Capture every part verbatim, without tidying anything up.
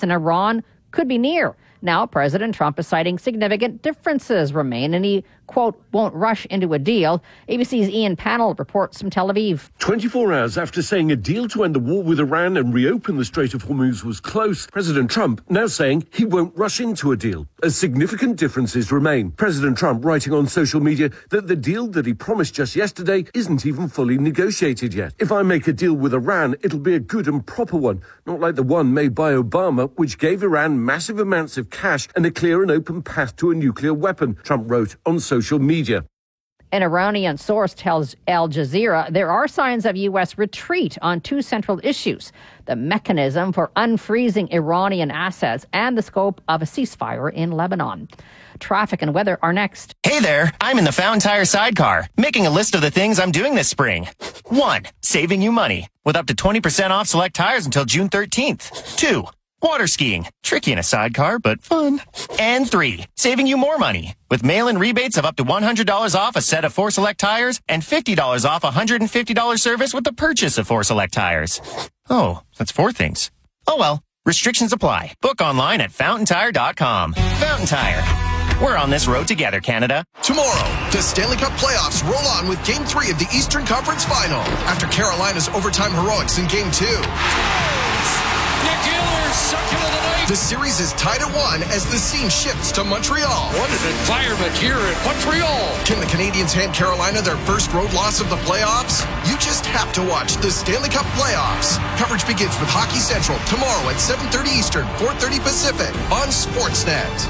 in Iran could be near. Now, President Trump is citing significant differences remain, and he, quote, won't rush into a deal. A B C's Ian Pannell reports from Tel Aviv. twenty-four hours after saying a deal to end the war with Iran and reopen the Strait of Hormuz was close, President Trump now saying he won't rush into a deal, as significant differences remain. President Trump writing on social media that the deal that he promised just yesterday isn't even fully negotiated yet. If I make a deal with Iran, it'll be a good and proper one, not like the one made by Obama, which gave Iran massive amounts of cash and a clear and open path to a nuclear weapon, Trump wrote on social media. An Iranian source tells Al Jazeera there are signs of U S retreat on two central issues: the mechanism for unfreezing Iranian assets and the scope of a ceasefire in Lebanon. Traffic and weather are next. Hey there, I'm in the Fountain Tire sidecar, making a list of the things I'm doing this spring. One, saving you money, with up to twenty percent off select tires until June thirteenth. Two, water skiing, tricky in a sidecar, but fun. And three, saving you more money, with mail-in rebates of up to one hundred dollars off a set of four select tires and fifty dollars off a one hundred fifty dollars service with the purchase of four select tires. Oh, that's four things. Oh well, restrictions apply. Book online at fountain tire dot com. Fountain Tire. We're on this road together, Canada. Tomorrow, the Stanley Cup playoffs roll on with Game three of the Eastern Conference Final after Carolina's overtime heroics in Game two. Nick Giller, second of the night. The series is tied at one as the scene shifts to Montreal. What an environment here in Montreal. Can the Canadiens hand Carolina their first road loss of the playoffs? You just have to watch the Stanley Cup playoffs. Coverage begins with Hockey Central tomorrow at seven thirty Eastern, four thirty Pacific on Sportsnet.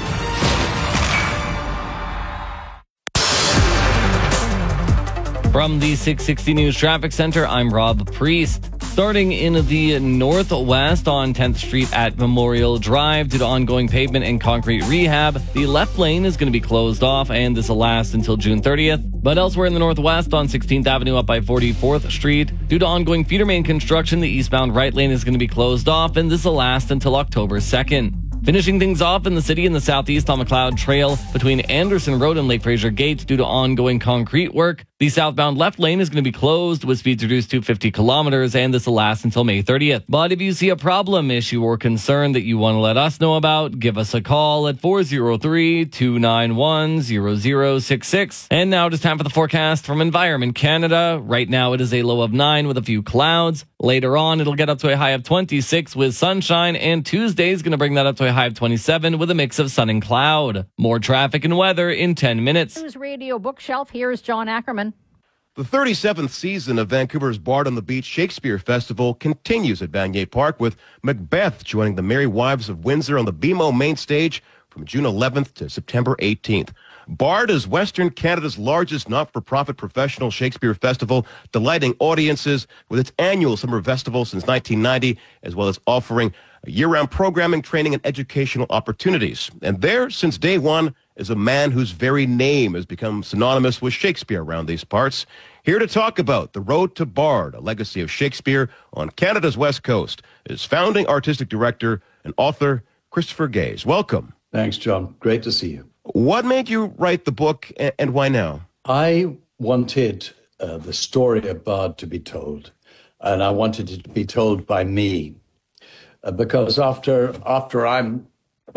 From the six sixty News Traffic Center, I'm Rob Priest. Starting in the northwest on tenth Street at Memorial Drive due to ongoing pavement and concrete rehab, the left lane is going to be closed off, and this will last until June thirtieth. But elsewhere in the northwest on sixteenth Avenue up by forty-fourth Street, due to ongoing feeder main construction, the eastbound right lane is going to be closed off, and this will last until October second. Finishing things off in the city in the southeast on McLeod Trail between Anderson Road and Lake Fraser Gate due to ongoing concrete work. The southbound left lane is going to be closed with speeds reduced to fifty kilometers, and this will last until May thirtieth. But if you see a problem, issue, or concern that you want to let us know about, give us a call at four oh three, two nine one, zero zero six six. And now it is time for the forecast from Environment Canada. Right now it is a low of nine with a few clouds. Later on, it'll get up to a high of twenty-six with sunshine, and Tuesday is going to bring that up to a high of twenty-seven with a mix of sun and cloud. More traffic and weather in ten minutes. News Radio Bookshelf, here's John Ackerman. The thirty-seventh season of Vancouver's Bard on the Beach Shakespeare Festival continues at Vanier Park, with Macbeth joining the Merry Wives of Windsor on the B M O main stage from June eleventh to September eighteenth. Bard is Western Canada's largest not-for-profit professional Shakespeare festival, delighting audiences with its annual summer festival since nineteen ninety, as well as offering year-round programming, training, and educational opportunities. And there, since day one, is a man whose very name has become synonymous with Shakespeare around these parts. Here to talk about the road to Bard, a legacy of Shakespeare on Canada's West Coast, is founding artistic director and author Christopher Gaze. Welcome. Thanks, John. Great to see you. What made you write the book, and why now? I wanted uh, the story of Bard to be told, and I wanted it to be told by me, uh, because after after I'm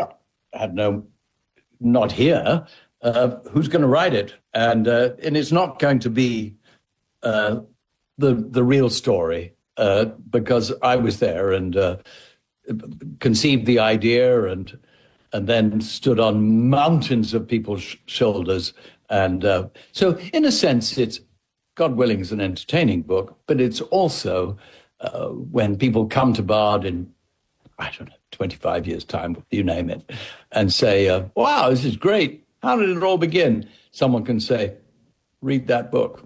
had no not here, uh, who's going to write it? And uh, and it's not going to be uh, the the real story, uh, because I was there and uh, conceived the idea and. and then stood on mountains of people's sh- shoulders. And uh, so, in a sense, it's, God willing, is an entertaining book, but it's also, uh, when people come to Bard in, I don't know, twenty-five years' time, you name it, and say, uh, wow, this is great. How did it all begin? Someone can say, read that book.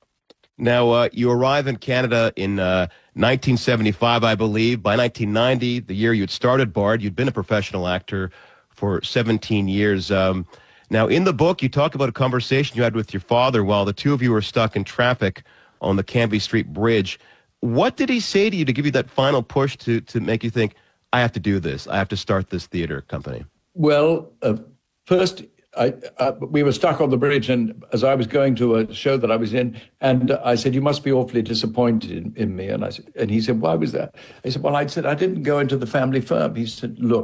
Now, uh, you arrive in Canada in uh, nineteen seventy-five, I believe. By nineteen ninety, the year you'd started Bard, you'd been a professional actor for seventeen years. Um, now, in the book, you talk about a conversation you had with your father while the two of you were stuck in traffic on the Cambie Street Bridge. What did he say to you to give you that final push to, to make you think, I have to do this, I have to start this theater company? Well, uh, first, I, uh, we were stuck on the bridge, and as I was going to a show that I was in, and I said, you must be awfully disappointed in, in me. And I said, and he said, why was that? I said, well, I said, I didn't go into the family firm. He said, look,